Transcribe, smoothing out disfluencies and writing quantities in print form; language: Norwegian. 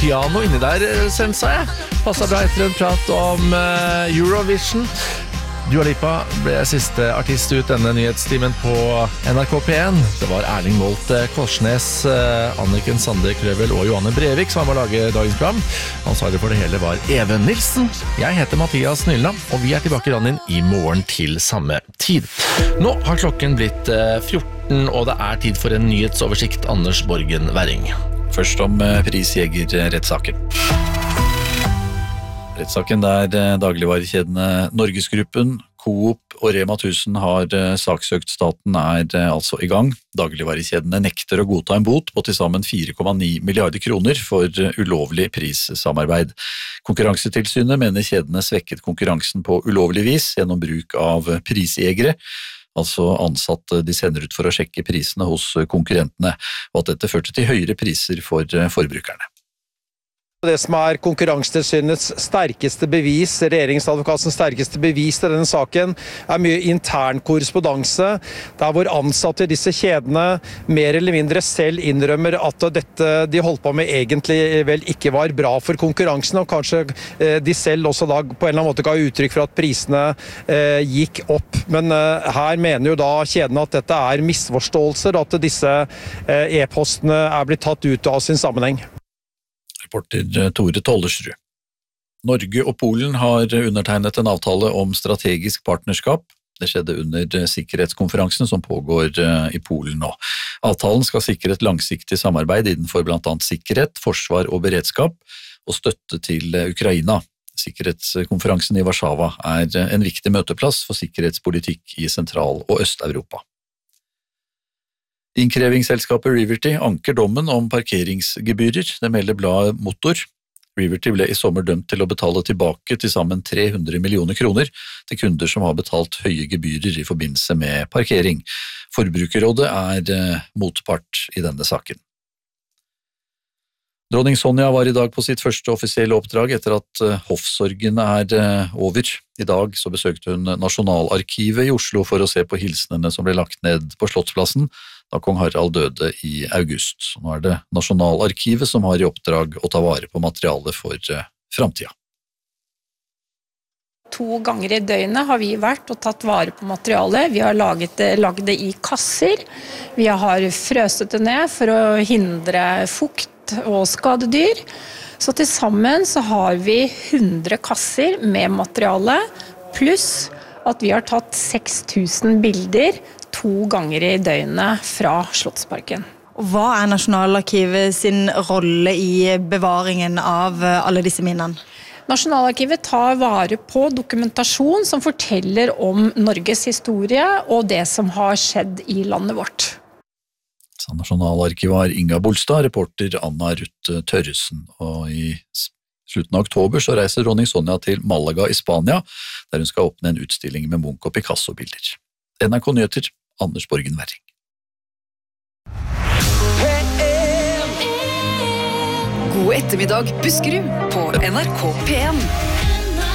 piano inni der, sensa jeg. Passet bra etter en prat om Eurovision. Dua Lipa ble siste artist ut denne nyhetstimen på NRK P1. Det var Erling Molt Korsnes, Anniken Sande Krøvel og Johanne Brevik som var med å lage dagens program. Ansvarig for det hele var Even Nilsen. Jeg heter Mathias Nyland, og vi er tilbake rann inn i morgen til samme tid. Nå har klokken blitt 14, og det er tid for en nyhetsoversikt. Anders Borgen Werring. Først om prisjegerrettssaken. Rettssaken der dagligvarekjedene Norgesgruppen, Coop og Rema 1000 har saksøkt staten altså i gang. Dagligvarekjedene nekter å godta en bot på til sammen 4,9 milliarder kroner for ulovlig prissamarbeid. Konkurransetilsynet mener kjedene svekket konkurransen på ulovlig vis gjennom bruk av prisjegere, altså ansatte de sender ut for å sjekke prisene hos konkurrentene, og at dette førte til høyere priser for forbrukerne. Det som konkurransetilsynets sterkeste bevis, regjeringsadvokatens sterkeste bevis til denne saken, mye intern korrespondanse, der hvor ansatte i disse kjedene mer eller mindre selv innrømmer at dette de holdt på med egentlig vel ikke var bra for konkurransen, og kanskje de selv også da på en eller annen måte ga uttrykk for at prisene gikk opp. Men her mener jo da kjedene at dette misforståelser, at disse e-postene blitt tatt ut av sin sammenheng. Reporter Tore Tollersrud. Norge og Polen har undertegnet en avtale om strategisk partnerskap. Det skjedde under sikkerhetskonferansen som pågår i Polen nå. Avtalen skal sikre et langsiktig samarbeid innenfor blant annet sikkerhet, forsvar og beredskap, og støtte til Ukraina. Sikkerhetskonferansen i Warszawa en viktig møteplass for sikkerhetspolitikk i Sentral- og Øst-Europa. Innkrevingsselskapet Riverty anker dommen om parkeringsgebyrer, det melder bladet Motor. Riverty ble i sommer dømt til å betale tilbake til sammen 300 millioner kroner til kunder som har betalt høye gebyrer i forbindelse med parkering. Forbrukerrådet motpart i denne saken. Dronning Sonja var i dag på sitt første offisielle oppdrag etter at hoffsorgen over. I dag så besøkte hun Nasjonalarkivet i Oslo for å se på hilsenene som ble lagt ned på Slottsplassen da kong Harald døde i august. Nå det Nasjonalarkivet som har i oppdrag å ta vare på materialet for fremtiden. 2 ganger i døgnet har vi vært og tatt vare på materialet. Vi har lagd det i kasser. Vi har frøset det ned for å hindre fukt og skadedyr. Så til sammen så har vi 100 kasser med materiale, pluss at vi har tatt 6000 bilder 2 ganger i døgnet fra Slottsparken. Hva Nasjonalarkivet sin rolle i bevaringen av alle disse minnene? Nasjonalarkivet tar vare på dokumentasjon som forteller om Norges historie og det som har skjedd i landet vårt. Så Nasjonalarkivar Inga Bolstad, reporter Anna Ruth Tørresen, og i slutten av oktober så reiser dronning Sonja til Malaga i Spania, der hun skal åpne en utstilling med Munch- og Picasso-bilder. NRK Nyheter, Anders Borgen Werring. God ettermiddag, Buskerud, på NRK P1.